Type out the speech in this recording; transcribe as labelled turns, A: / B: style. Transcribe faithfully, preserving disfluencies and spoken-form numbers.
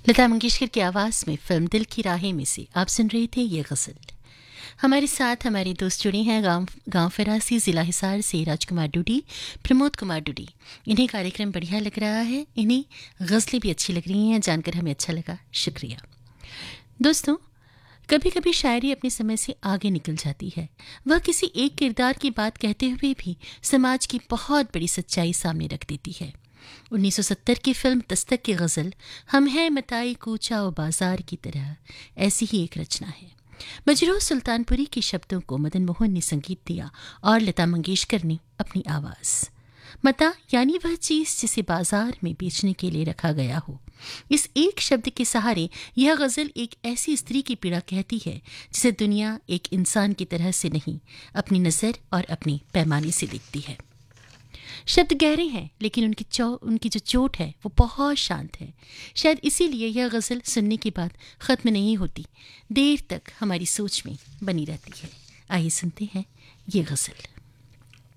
A: लता मंगेशकर की आवाज़ में फिल्म दिल की राहें में से आप सुन रहे थे ये गज़ल। हमारे साथ हमारे दोस्त जुड़े हैं गांव गांव फरासी ज़िला हिसार से राजकुमार डूडी, प्रमोद कुमार डूडी। इन्हें कार्यक्रम बढ़िया लग रहा है, इन्हें गज़लें भी अच्छी लग रही हैं, जानकर हमें अच्छा लगा, शुक्रिया। दोस्तों, कभी कभी शायरी अपने समय से आगे निकल जाती है। वह किसी एक किरदार की बात कहते हुए भी समाज की बहुत बड़ी सच्चाई सामने रख देती है। उन्नीस सौ सत्तर की फिल्म दस्तक की गज़ल हम हैं मताई कूचा और बाजार की तरह ऐसी ही एक रचना है। मजरूह सुल्तानपुरी के शब्दों को मदन मोहन ने संगीत दिया और लता मंगेशकर ने अपनी आवाज़। मता यानी वह चीज़ जिसे बाजार में बेचने के लिए रखा गया हो। इस एक शब्द के सहारे यह गज़ल एक ऐसी स्त्री की पीड़ा कहती है जिसे दुनिया एक इंसान की तरह से नहीं, अपनी नज़र और अपने पैमाने से देखती है। शब्द गहरे हैं लेकिन उनकी चौ उनकी जो चोट है वो बहुत शांत है। शायद इसीलिए यह गज़ल सुनने के बाद ख़त्म नहीं होती, देर तक हमारी सोच में बनी रहती है। आइए सुनते हैं ये गज़ल।